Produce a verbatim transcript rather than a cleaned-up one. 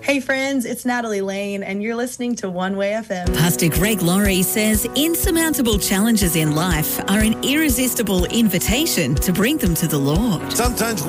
Hey friends, it's Natalie Lane and you're listening to One Way F M. Pastor Greg Laurie says insurmountable challenges in life are an irresistible invitation to bring them to the Lord. Sometimes